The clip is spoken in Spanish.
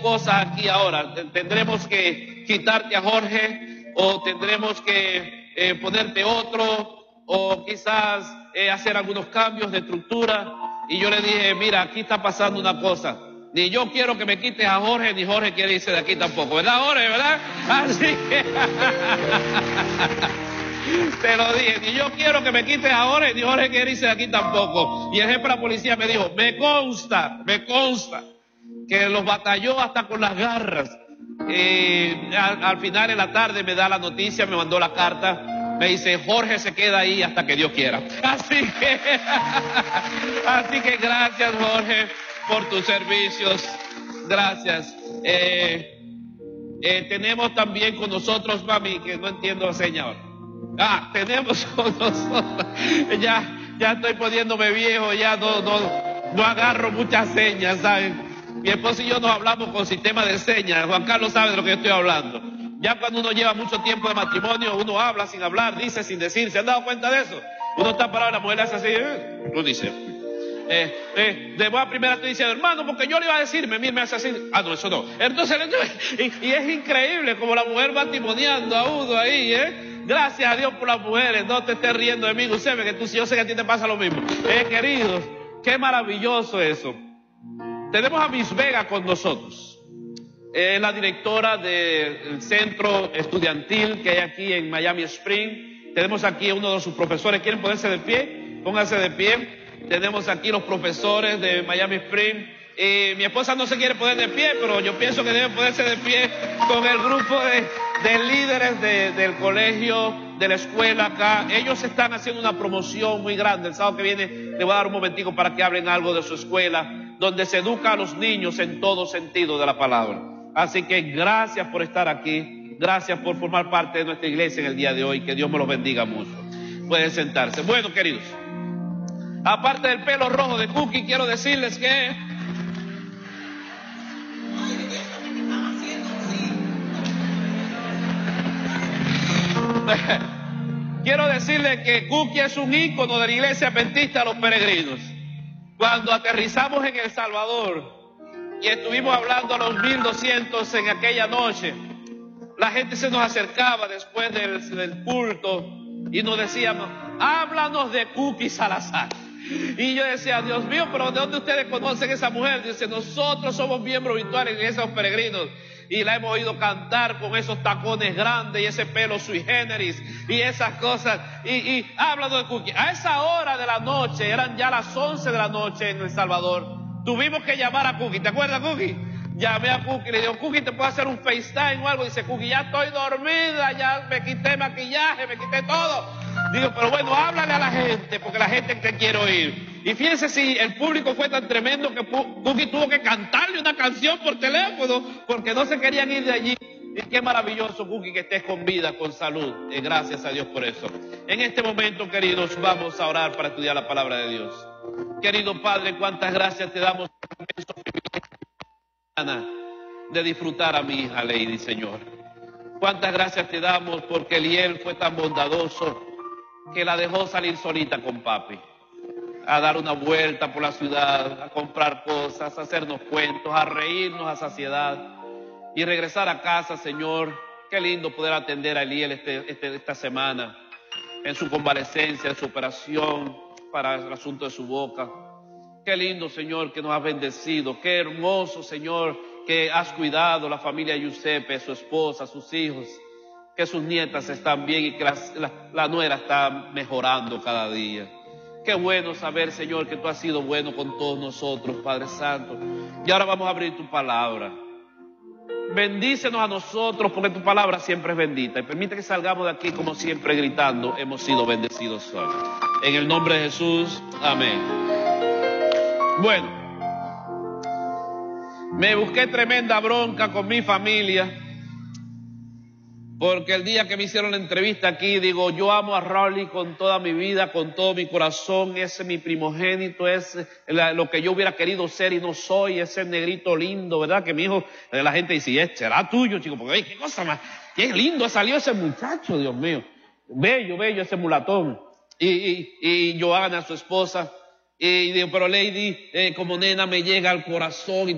cosas aquí ahora. Tendremos que quitarte a Jorge, o tendremos que ponerte otro, o quizás hacer algunos cambios de estructura. Y yo le dije, mira, aquí está pasando una cosa. Ni yo quiero que me quites a Jorge, ni Jorge quiere irse de aquí tampoco. ¿Verdad, Jorge? ¿Verdad? Así que... te lo dije, ni yo quiero que me quites a Jorge, ni Jorge quiere irse de aquí tampoco. Y el jefe de la policía me dijo, me consta, que los batalló hasta con las garras. Al final de la tarde me da la noticia, me mandó la carta. Me dice, Jorge se queda ahí hasta que Dios quiera. Así que gracias, Jorge, por tus servicios. Gracias. Tenemos también con nosotros, mami, que no entiendo la señal. Tenemos con nosotros. Ya estoy poniéndome viejo, ya no agarro muchas señas, ¿saben? Mi esposo y yo nos hablamos con sistema de señas. Juan Carlos sabe de lo que yo estoy hablando. Ya cuando uno lleva mucho tiempo de matrimonio, uno habla sin hablar, dice sin decir. ¿Se han dado cuenta de eso? Uno está parado, la mujer hace así, uno dice. De buena primera estoy diciendo, hermano, porque yo le iba a decir, me hace así. No, eso no. Entonces, y es increíble como la mujer va timoneando a uno ahí, Gracias a Dios por las mujeres, no te estés riendo de mí, Giuseppe, que yo sé que a ti te pasa lo mismo. Queridos, qué maravilloso eso. Tenemos a Miss Vega con nosotros. Es la directora del centro estudiantil que hay aquí en Miami Springs. Tenemos aquí a uno de sus profesores. ¿Quieren ponerse de pie? Pónganse de pie. Tenemos aquí los profesores de Miami Springs. Mi esposa no se quiere poner de pie, pero yo pienso que debe ponerse de pie con el grupo de líderes del colegio, de la escuela acá. Ellos están haciendo una promoción muy grande. El sábado que viene le voy a dar un momentico para que hablen algo de su escuela, donde se educa a los niños en todo sentido de la palabra. Así que gracias por estar aquí, gracias por formar parte de nuestra iglesia en el día de hoy, que Dios me los bendiga mucho. Pueden sentarse. Bueno, queridos, aparte del pelo rojo de Cookie, quiero decirles que Cookie es un ícono de la iglesia adventista de los peregrinos. Cuando aterrizamos en El Salvador y estuvimos hablando a los 1200 en aquella noche, la gente se nos acercaba después del culto y nos decíamos, háblanos de Cookie Salazar. Y yo decía, Dios mío, pero ¿de dónde ustedes conocen a esa mujer? Dice, nosotros somos miembros virtuales de esos peregrinos y la hemos oído cantar con esos tacones grandes y ese pelo sui generis y esas cosas. Y háblanos de Cookie. A esa hora de la noche, eran ya las 11 de la noche en El Salvador, tuvimos que llamar a Cookie. ¿Te acuerdas, Cookie? Llamé a Cookie, le digo, Cookie, ¿te puedo hacer un FaceTime o algo? Dice, Cookie, ya estoy dormida, ya me quité maquillaje, me quité todo. Digo, pero bueno, háblale a la gente, porque la gente te quiere oír. Y fíjense si el público fue tan tremendo que Cookie tuvo que cantarle una canción por teléfono, porque no se querían ir de allí. Y qué maravilloso, Cookie, que estés con vida, con salud. Gracias a Dios por eso. En este momento, queridos, vamos a orar para estudiar la palabra de Dios. Querido Padre, cuántas gracias te damos de disfrutar a mi hija Lady, Señor. Cuántas gracias te damos porque Eliel fue tan bondadoso que la dejó salir solita con papi, a dar una vuelta por la ciudad, a comprar cosas, a hacernos cuentos, a reírnos a saciedad y regresar a casa, Señor. Qué lindo poder atender a Eliel esta semana en su convalecencia, en su operación para el asunto de su boca. Qué lindo, Señor, que nos has bendecido. Qué hermoso, Señor, que has cuidado la familia Giuseppe, su esposa, sus hijos, que sus nietas están bien y que la nuera está mejorando cada día. Qué bueno saber, Señor, que tú has sido bueno con todos nosotros, Padre Santo. Y ahora vamos a abrir tu palabra. Bendícenos a nosotros porque tu palabra siempre es bendita. Y permite que salgamos de aquí como siempre gritando, hemos sido bendecidos hoy. En el nombre de Jesús, amén. Bueno, me busqué tremenda bronca con mi familia porque el día que me hicieron la entrevista aquí, digo, yo amo a Raleigh con toda mi vida, con todo mi corazón, ese es mi primogénito, es lo que yo hubiera querido ser y no soy, ese negrito lindo, ¿verdad? Que mi hijo, la gente dice, será tuyo, chico, porque oye, qué cosa más, qué lindo salió ese muchacho, Dios mío, bello, ese mulatón. Y Johanna, su esposa, y digo, pero Lady, como nena me llega al corazón.